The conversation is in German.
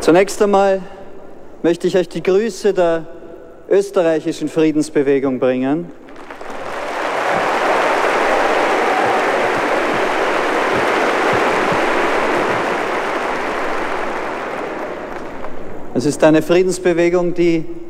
Zunächst einmal möchte ich euch die Grüße der österreichischen Friedensbewegung bringen. Es ist eine Friedensbewegung, die